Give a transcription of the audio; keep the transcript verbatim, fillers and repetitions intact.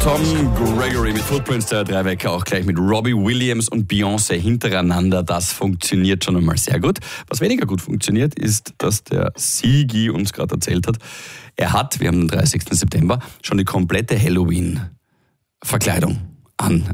Tom Gregory mit Footprints, der drei Wecker auch gleich mit Robbie Williams und Beyoncé hintereinander. Das funktioniert schon einmal sehr gut. Was weniger gut funktioniert, ist, dass der Sigi uns gerade erzählt hat, er hat, wir haben den dreißigsten September, schon die komplette Halloween-Verkleidung an.